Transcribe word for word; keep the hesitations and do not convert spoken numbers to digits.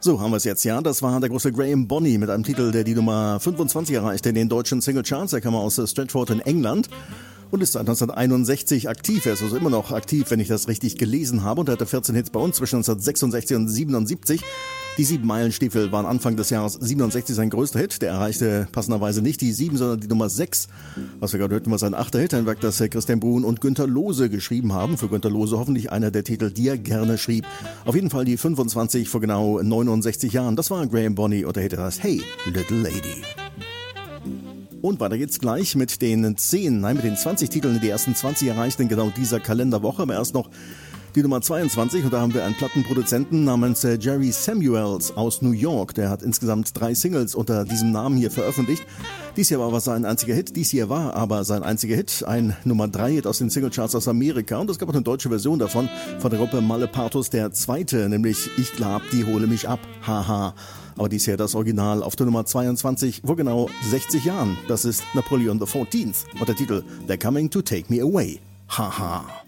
So haben wir es jetzt, ja. Das war der große Graham Bonney mit einem Titel, der die Nummer fünfundzwanzig erreichte in den deutschen Singlecharts. Er kam aus Stratford in England und ist seit neunzehnhunderteinundsechzig aktiv. Er ist also immer noch aktiv, wenn ich das richtig gelesen habe. Und er hatte vierzehn Hits bei uns zwischen neunzehnhundertsechsundsechzig und siebenundsiebzig. Die Sieben-Meilen-Stiefel waren Anfang des Jahres siebenundsechzig sein größter Hit. Der erreichte passenderweise nicht die sieben, sondern die Nummer sechs. Was wir gerade hörten, war sein achter Hit. Ein Werk, das Christian Bruhn und Günter Lose geschrieben haben. Für Günter Lose hoffentlich einer der Titel, die er gerne schrieb. Auf jeden Fall die fünfundzwanzig vor genau neunundsechzig Jahren. Das war Graham Bonney und der Hit heißt Hey, Little Lady. Und weiter geht's gleich mit den zehn, nein, mit den zwanzig Titeln, die die ersten zwanzig erreichten in genau dieser Kalenderwoche. Aber erst noch die Nummer zweiundzwanzig, und da haben wir einen Plattenproduzenten namens Jerry Samuels aus New York. Der hat insgesamt drei Singles unter diesem Namen hier veröffentlicht. Dies hier war aber sein einziger Hit. Dies hier war aber sein einziger Hit. Ein Nummer drei Hit aus den Singlecharts aus Amerika. Und es gab auch eine deutsche Version davon von der Gruppe Malepartus, der zweite, nämlich Ich glaub, die hole mich ab. Haha. Aber dies hier das Original auf der Nummer zweiundzwanzig vor genau sechzig Jahren. Das ist Napoleon the fourteenth und der Titel They're Coming to Take Me Away. Haha.